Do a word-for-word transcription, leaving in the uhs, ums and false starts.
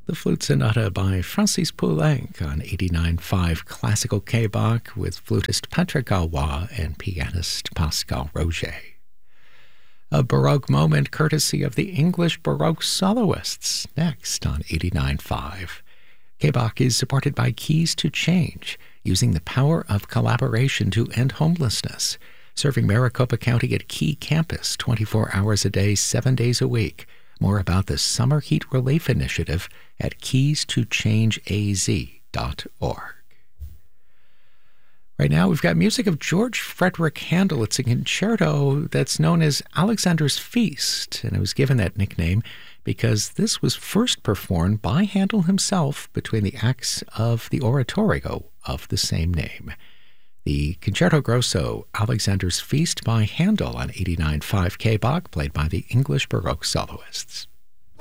The Flute Sonata by Francis Poulenc on eighty-nine point five Classical K-Bach with flutist Patrick Galois and pianist Pascal Roger. A Baroque moment courtesy of the English Baroque soloists, next on eighty-nine point five. K-Bach is supported by Keys to Change, using the power of collaboration to end homelessness, serving Maricopa County at Key Campus twenty-four hours a day, seven days a week. More about the Summer Heat Relief Initiative at keys to change a z dot org. Right now, we've got music of George Frederick Handel. It's a concerto that's known as Alexander's Feast, and it was given that nickname because this was first performed by Handel himself between the acts of the oratorio of the same name. The Concerto Grosso, Alexander's Feast by Handel on eighty-nine point five K-Bach, played by the English Baroque soloists.